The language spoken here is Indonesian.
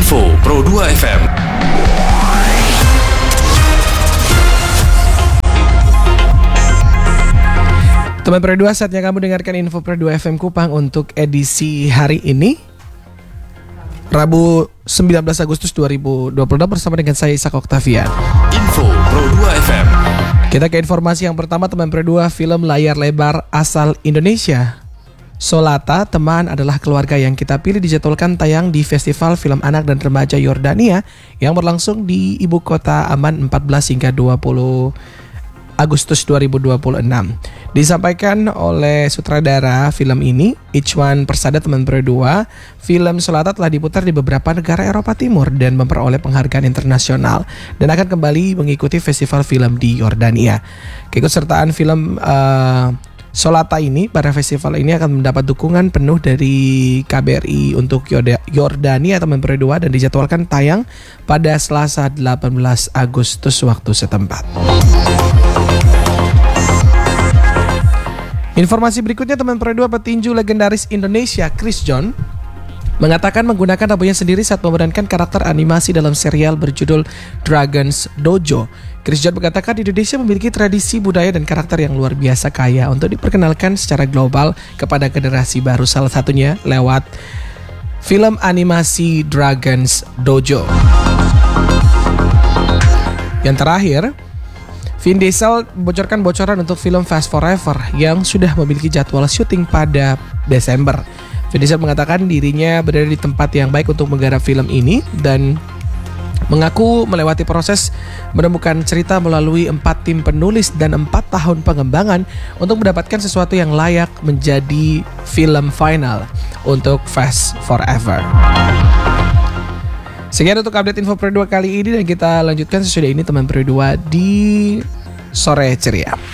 Info Pro 2 FM. Teman Pro 2, saatnya kamu dengarkan Info Pro 2 FM Kupang untuk edisi hari ini, Rabu 19 Agustus 2022 bersama dengan saya Isak Oktavian. Info Pro 2 FM. Kita ke informasi yang pertama, teman Pro 2. Film layar lebar asal Indonesia, Solata, Teman Adalah Keluarga Yang Kita Pilih, dijadwalkan tayang di Festival Film Anak dan Remaja Yordania yang berlangsung di Ibu Kota Amman 14 hingga 20 Agustus 2026. Disampaikan oleh sutradara film ini, Ichwan Persada, teman Pro 2. Film Solata telah diputar di beberapa negara Eropa Timur dan memperoleh penghargaan internasional dan akan kembali mengikuti festival film di Yordania. Keikutsertaan film Solata ini pada festival ini akan mendapat dukungan penuh dari KBRI untuk Yordania, teman Pro 2, dan dijadwalkan tayang pada Selasa 18 Agustus waktu setempat. Informasi berikutnya, teman Pro 2. Petinju legendaris Indonesia Chris John mengatakan menggunakan rambutnya sendiri saat memerankan karakter animasi dalam serial berjudul Dragon's Dojo. Chris John mengatakan Indonesia memiliki tradisi budaya dan karakter yang luar biasa kaya untuk diperkenalkan secara global kepada generasi baru, salah satunya lewat film animasi Dragon's Dojo. Yang terakhir, Vin Diesel membocorkan bocoran untuk film Fast Forever yang sudah memiliki jadwal syuting pada Desember. Vin Diesel mengatakan dirinya berada di tempat yang baik untuk menggarap film ini dan mengaku melewati proses menemukan cerita melalui 4 tim penulis dan 4 tahun pengembangan untuk mendapatkan sesuatu yang layak menjadi film final untuk Fast Forever. Sekian untuk update Info Pro 2 kali ini, dan kita lanjutkan sesudah ini, teman Pro 2, di Sore Ceria.